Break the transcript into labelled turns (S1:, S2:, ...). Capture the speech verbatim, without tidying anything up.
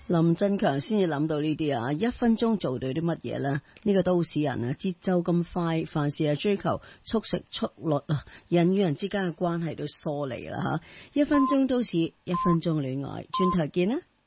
S1: 林振強先至諗到呢啲啊，一分鐘做到啲乜嘢呢？呢個都市人啊，節奏咁快，凡事係追求速食速率啊，人與人之間嘅關係都疏離啦吓。一分鐘都市，一分鐘戀愛，轉頭見啦。